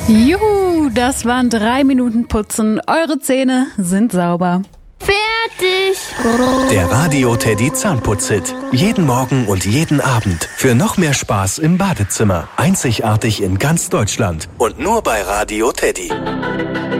Juhu, das waren 3 Minuten Putzen. Eure Zähne sind sauber. Fertig! Der Radio Teddy Zahnputz-Hit. Jeden Morgen und jeden Abend. Für noch mehr Spaß im Badezimmer. Einzigartig in ganz Deutschland. Und nur bei Radio Teddy.